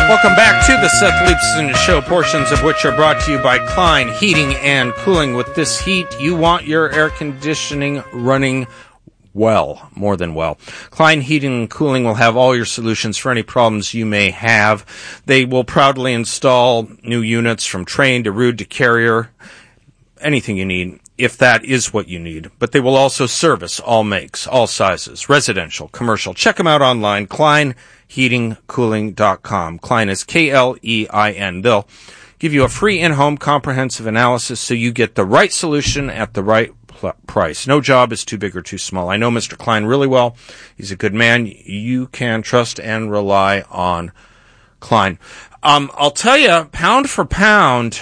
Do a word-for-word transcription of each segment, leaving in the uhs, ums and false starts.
Welcome back to the Seth Leibsohn Show, portions of which are brought to you by Klein Heating and Cooling. With this heat, you want your air conditioning running well, more than well. Klein Heating and Cooling will have all your solutions for any problems you may have. They will proudly install new units from Trane to Ruud to Carrier, anything you need, if that is what you need. But they will also service all makes, all sizes, residential, commercial. Check them out online, klein heating cooling dot com. Klein is K L E I N. They'll give you a free in-home comprehensive analysis so you get the right solution at the right pl- price. No job is too big or too small. I know Mister Klein really well. He's a good man. You can trust and rely on Klein. Um, I'll tell you, pound for pound,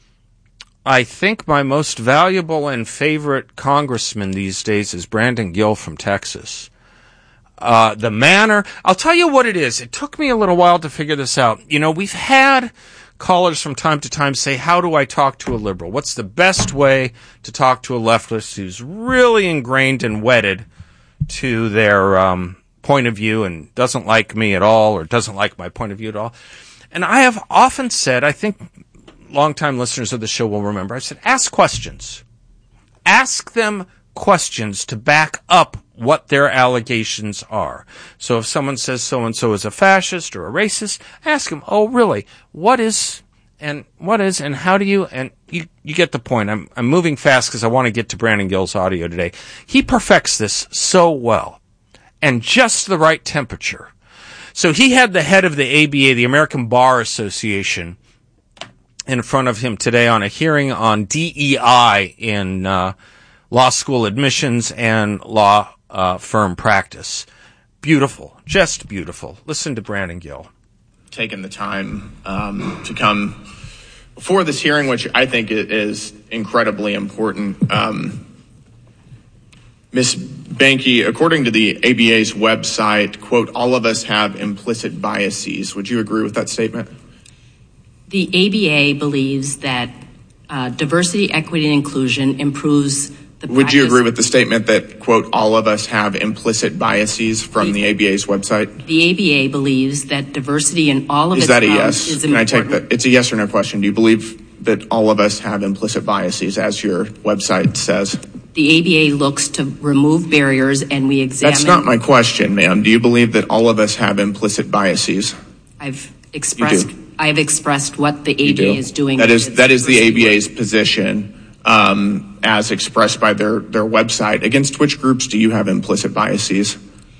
I think my most valuable and favorite congressman these days is Brandon Gill from Texas. Uh, the manner, I'll tell you what it is. It took me a little while to figure this out. You know, we've had callers from time to time say, how do I talk to a liberal? What's the best way to talk to a leftist who's really ingrained and wedded to their um, point of view and doesn't like me at all or doesn't like my point of view at all? And I have often said, I think longtime listeners of the show will remember, I said, ask questions. Ask them questions to back up what their allegations are. So if someone says so-and-so is a fascist or a racist, ask them, oh, really, what is, and what is, and how do you, and you, you get the point. I'm, I'm moving fast because I want to get to Brandon Gill's audio today. He perfects this so well, and just the right temperature. So he had the head of the A B A, the American Bar Association, in front of him today on a hearing on D E I in uh, law school admissions and law uh, firm practice. Beautiful, just beautiful. Listen to Brandon Gill. Taking the time um, to come before this hearing, which I think is incredibly important. Um, Miz Banky, according to the A B A's website, quote, all of us have implicit biases. Would you agree with that statement? The A B A believes that uh, diversity, equity, and inclusion improves the Would practice. you agree with the statement that, quote, all of us have implicit biases from the, the A B A's website? The A B A believes that diversity in all of is its that a realms yes? is Can important. I take that? It's a yes or no question. Do you believe that all of us have implicit biases, as your website says? The A B A looks to remove barriers, and we examine... That's not my question, ma'am. Do you believe that all of us have implicit biases? I've expressed... I've expressed what the A B A do. is doing. That is that is the A B A's position, um, as expressed by their, their website. Against which groups do you have implicit biases?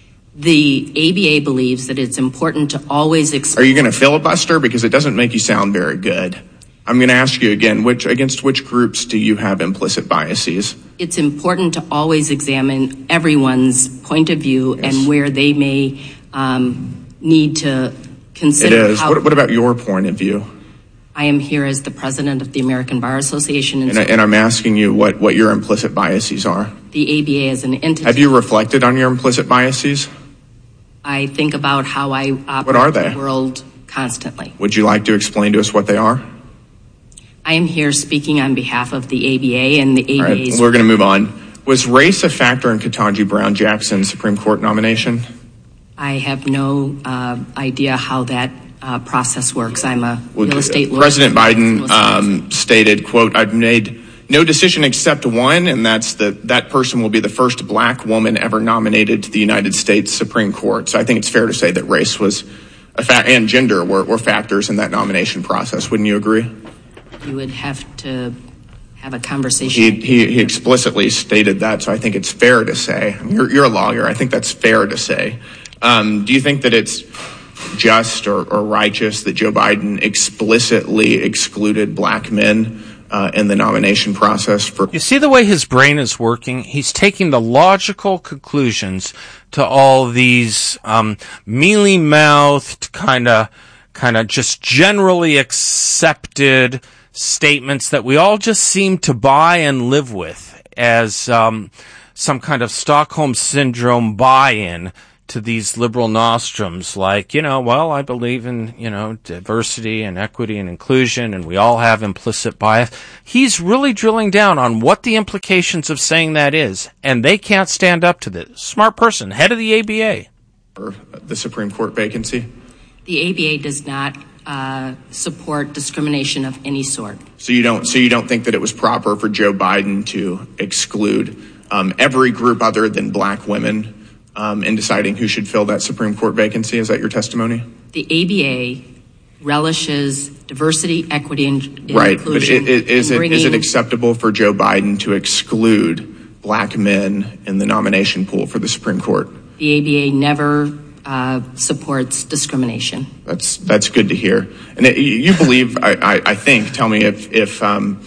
The A B A believes that it's important to always explore... Are you going to filibuster? Because it doesn't make you sound very good. I'm going to ask you again, which against which groups do you have implicit biases? It's important to always examine everyone's point of view yes. and where they may um, need to... Consider it is. How, what, what about your point of view? I am here as the president of the American Bar Association. And, and, I, and I'm asking you what, what your implicit biases are. The A B A is an entity. Have you reflected on your implicit biases? I think about how I operate what are they? in the world constantly. Would you like to explain to us what they are? I am here speaking on behalf of the A B A and the A B A's... All right, we're going to move on. Was race a factor in Ketanji Brown Jackson's Supreme Court nomination? I have no uh, idea how that uh, process works. I'm a well, real estate lawyer. President Biden um, stated, quote, I've made no decision except one, and that's that that person will be the first black woman ever nominated to the United States Supreme Court. So I think it's fair to say that race was a fa- and gender were, were factors in that nomination process. Wouldn't you agree? You would have to have a conversation. He, he, he explicitly stated that, so I think it's fair to say. I mean, you're, you're a lawyer. I think that's fair to say. Um, do you think that it's just or, or righteous that Joe Biden explicitly excluded black men uh, in the nomination process? For You see the way his brain is working? He's taking the logical conclusions to all these um, mealy-mouthed, kind of, kind of just generally accepted statements that we all just seem to buy and live with as um, some kind of Stockholm Syndrome buy-in to these liberal nostrums, like, you know, well, I believe in, you know, diversity and equity and inclusion, and we all have implicit bias. He's really drilling down on what the implications of saying that is, and they can't stand up to this. Smart person, head of the A B A. Or the Supreme Court vacancy? The A B A does not uh, support discrimination of any sort. So you don't. So you don't think that it was proper for Joe Biden to exclude um, every group other than black women um, in deciding who should fill that Supreme Court vacancy? Is that your testimony? The A B A relishes diversity, equity, and inclusion. Right, but it, it, is, it, is it acceptable for Joe Biden to exclude black men in the nomination pool for the Supreme Court? The A B A never uh, supports discrimination. That's that's good to hear. And it, you believe, I, I, I think, tell me if, if um,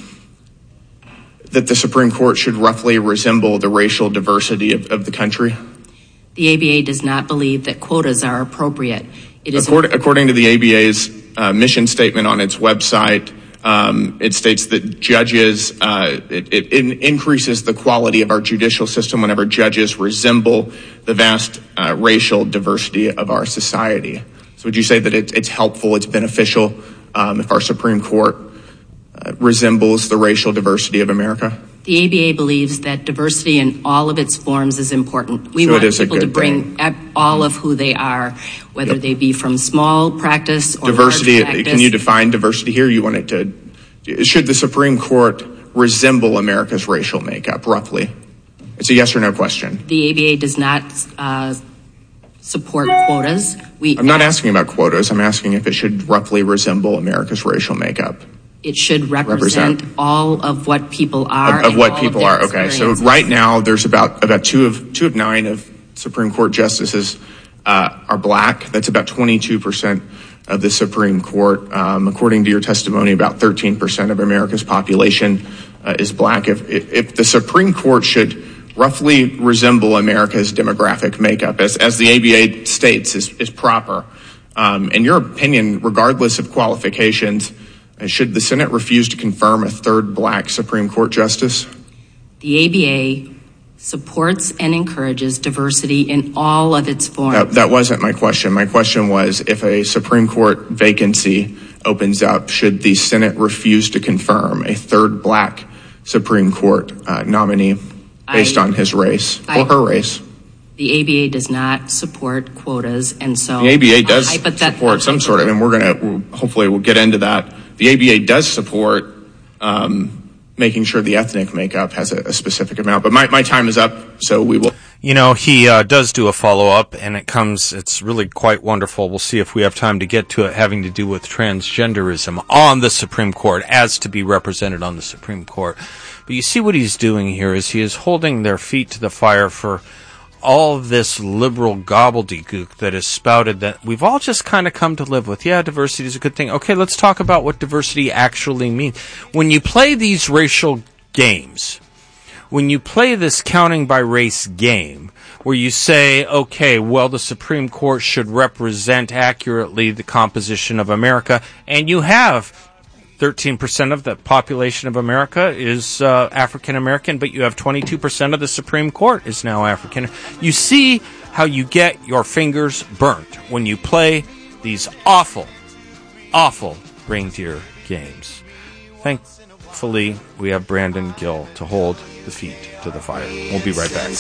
that the Supreme Court should roughly resemble the racial diversity of, of the country? The A B A does not believe that quotas are appropriate. It is according, according to the A B A's uh, mission statement on its website, um, it states that judges, uh, it, it in, increases the quality of our judicial system whenever judges resemble the vast uh, racial diversity of our society. So would you say that it, it's helpful, it's beneficial um, if our Supreme Court uh, resembles the racial diversity of America? The A B A believes that diversity in all of its forms is important. We so want people to bring thing. all of who they are, whether yep. they be from small practice or diversity. large practice. Can you define diversity here? You want it to? Should the Supreme Court resemble America's racial makeup, roughly? It's a yes or no question. The A B A does not uh, support quotas. We I'm not asking about quotas. I'm asking if it should roughly resemble America's racial makeup. It should represent, represent all of what people are. Of, of what people are. Okay. So right now, there's about about two of two of nine of Supreme Court justices uh, are black. That's about twenty-two percent of the Supreme Court. Um, according to your testimony, about thirteen percent of America's population uh, is black. If, if if the Supreme Court should roughly resemble America's demographic makeup, as as the A B A states is is proper, um, in your opinion, regardless of qualifications, should the Senate refuse to confirm a third black Supreme Court justice? The A B A supports and encourages diversity in all of its forms. That, that wasn't my question. My question was, if a Supreme Court vacancy opens up, should the Senate refuse to confirm a third black Supreme Court uh, nominee based I, on his race I, or her race? The A B A does not support quotas, and so the A B A does uh, support some sort of, and we're going to hopefully we'll get into that. The A B A does support um, making sure the ethnic makeup has a, a specific amount. But my, my time is up, so we will. You know, he uh, does do a follow-up, and it comes, it's really quite wonderful. We'll see if we have time to get to it, having to do with transgenderism on the Supreme Court, as to be represented on the Supreme Court. But you see what he's doing here is he is holding their feet to the fire for all of this liberal gobbledygook that is spouted that we've all just kind of come to live with. Yeah, diversity is a good thing. Okay, let's talk about what diversity actually means. When you play these racial games, when you play this counting by race game, where you say, okay, well, the Supreme Court should represent accurately the composition of America, and you have thirteen percent of the population of America is uh, African American, but you have twenty-two percent of the Supreme Court is now African. You see how you get your fingers burnt when you play these awful, awful reindeer games. Thankfully, we have Brandon Gill to hold the feet to the fire. We'll be right back.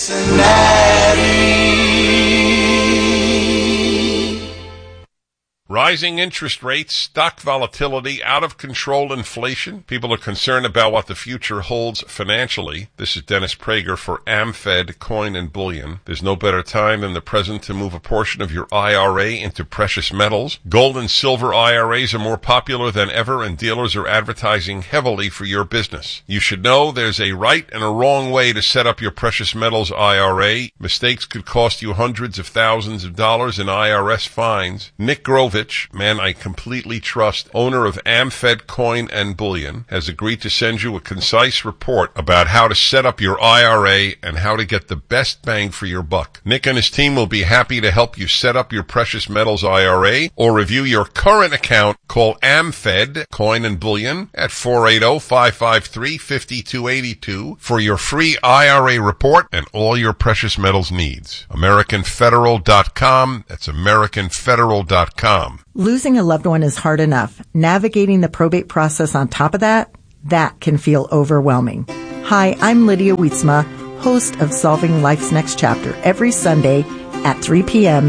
Rising interest rates, stock volatility, out-of-control inflation. People are concerned about what the future holds financially. This is Dennis Prager for AmFed Coin and Bullion. There's no better time than the present to move a portion of your I R A into precious metals. Gold and silver I R As are more popular than ever, and dealers are advertising heavily for your business. You should know there's a right and a wrong way to set up your precious metals I R A. Mistakes could cost you hundreds of thousands of dollars in I R S fines. Nick Grovich, man I completely trust, owner of AmFed Coin and Bullion, has agreed to send you a concise report about how to set up your I R A and how to get the best bang for your buck. Nick and his team will be happy to help you set up your precious metals I R A or review your current account. Call AmFed Coin and Bullion at four eight zero, five five three, five two eight two for your free I R A report and all your precious metals needs. American Federal dot com. That's American Federal dot com. Losing a loved one is hard enough. Navigating the probate process on top of that, that can feel overwhelming. Hi, I'm Lydia Wietzma, host of Solving Life's Next Chapter, every Sunday at three p.m.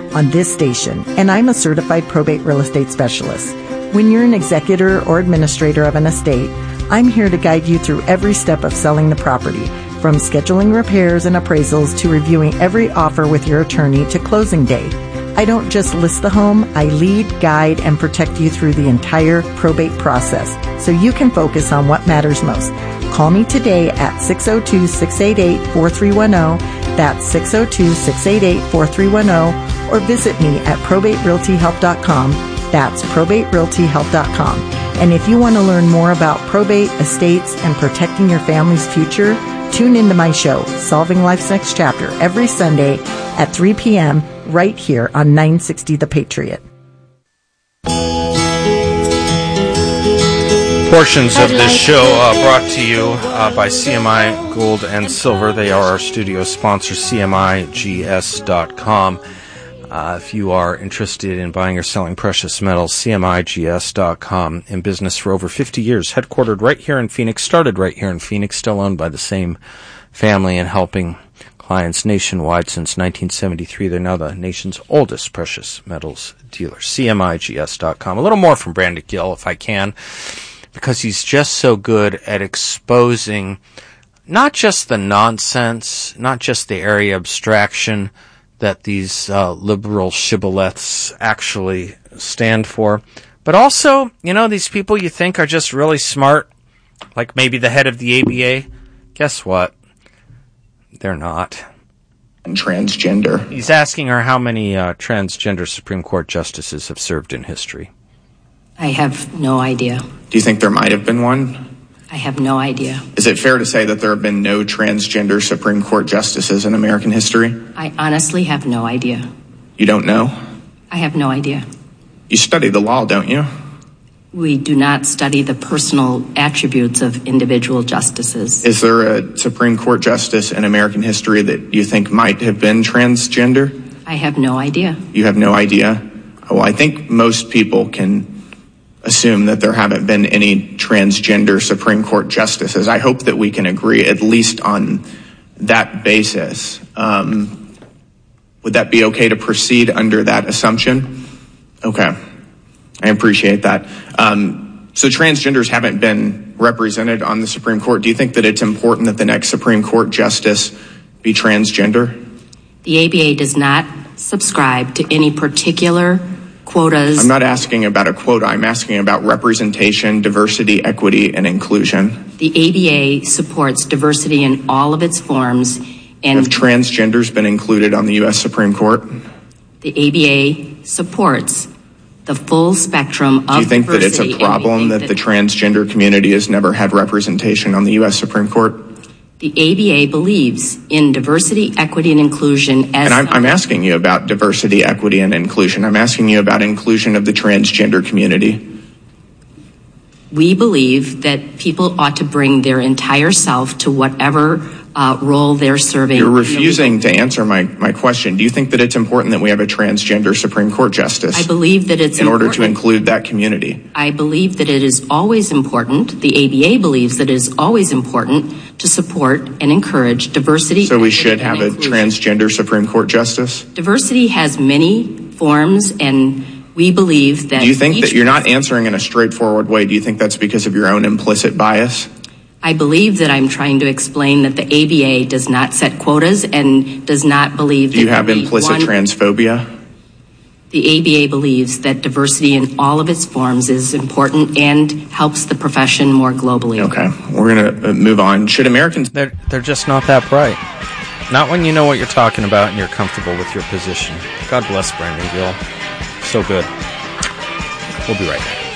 on this station, and I'm a certified probate real estate specialist. When you're an executor or administrator of an estate, I'm here to guide you through every step of selling the property, from scheduling repairs and appraisals to reviewing every offer with your attorney to closing day. I don't just list the home, I lead, guide, and protect you through the entire probate process so you can focus on what matters most. Call me today at six oh two, six eight eight, four three one oh. That's six oh two, six eight eight, four three one oh. Or visit me at probate realty help dot com. That's probate realty help dot com. And if you want to learn more about probate, estates, and protecting your family's future, tune into my show, Solving Life's Next Chapter, every Sunday at three p.m. right here on nine sixty The Patriot. Portions of this show uh, brought to you uh, by C M I Gold and Silver. They are our studio sponsor, C M I G S dot com. Uh, if you are interested in buying or selling precious metals, C M I G S dot com. In business for over fifty years, headquartered right here in Phoenix, started right here in Phoenix, still owned by the same family and helping clients nationwide since nineteen seventy-three. They're now the nation's oldest precious metals dealer, C M I G S dot com. A little more from Brandon Gill, if I can, because he's just so good at exposing not just the nonsense, not just the area abstraction that these uh, liberal shibboleths actually stand for, but also, you know, these people you think are just really smart, like maybe the head of the A B A. Guess what? They're not. And transgender. He's asking her how many uh, transgender Supreme Court justices have served in history. I have no idea. Do you think there might have been one? I have no idea. Is it fair to say that there have been no transgender Supreme Court justices in American history? I honestly have no idea. You don't know? I have no idea. You study the law, don't you? We do not study the personal attributes of individual justices. Is there a Supreme Court justice in American history that you think might have been transgender? I have no idea. You have no idea? Well, I think most people can assume that there haven't been any transgender Supreme Court justices. I hope that we can agree at least on that basis. Um, would that be okay to proceed under that assumption? Okay. I appreciate that. Um, so transgenders haven't been represented on the Supreme Court. Do you think that it's important that the next Supreme Court justice be transgender? The A B A does not subscribe to any particular quotas. I'm not asking about a quota. I'm asking about representation, diversity, equity, and inclusion. The A B A supports diversity in all of its forms. And have transgenders been included on the U S Supreme Court? The A B A supports the full spectrum of diversity. Do you think that it's a problem that, that the transgender community has never had representation on the U S Supreme Court? The A B A believes in diversity, equity, and inclusion as... And I'm, I'm asking you about diversity, equity, and inclusion. I'm asking you about inclusion of the transgender community. We believe that people ought to bring their entire self to whatever uh, role they're serving. You're refusing to answer my, my question. Do you think that it's important that we have a transgender Supreme Court justice? I believe that it's in important. order to include that community. I believe that it is always important. The A B A believes that it is always important to support and encourage diversity. So we should have a transgender Supreme Court justice? Diversity has many forms, and we believe that... Do you think that you're not answering in a straightforward way? Do you think that's because of your own implicit bias? I believe that I'm trying to explain that the A B A does not set quotas and does not believe... Do you have implicit transphobia? The A B A believes that diversity in all of its forms is important and helps the profession more globally. Okay, we're going to move on. Should Americans... They're, they're just not that bright. Not when you know what you're talking about and you're comfortable with your position. God bless Brandon Gill. So good. We'll be right back.